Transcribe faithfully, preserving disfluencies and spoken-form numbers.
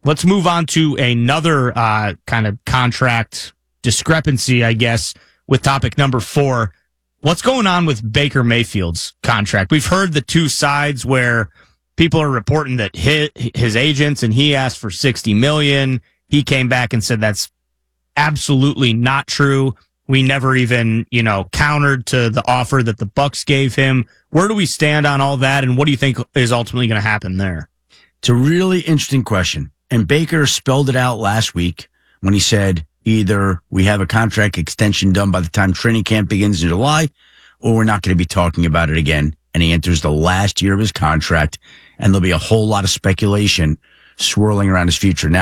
Let's move on to another uh, kind of contract discrepancy, I guess, with topic number four. What's going on with Baker Mayfield's contract? We've heard the two sides where people are reporting that his, his agents and he asked for sixty million dollars. He came back and said that's absolutely not true. We never even, you know, countered to the offer that the Bucs gave him. Where do we stand on all that, and what do you think is ultimately going to happen there? It's a really interesting question. And Baker spelled it out last week when he said either we have a contract extension done by the time training camp begins in July, or we're not going to be talking about it again. And he enters the last year of his contract, and there'll be a whole lot of speculation swirling around his future. Now,